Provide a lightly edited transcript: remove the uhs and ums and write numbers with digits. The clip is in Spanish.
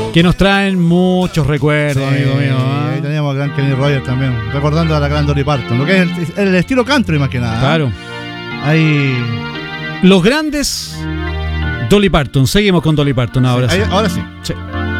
que nos traen muchos recuerdos, amigo mío. Ahí teníamos a gran Kenny Rogers también, recordando a la gran Dolly Parton, lo que es el estilo country más que nada. Claro. Ahí. Los grandes Dolly Parton. Seguimos con Dolly Parton ahora. Ahora sí. Sí.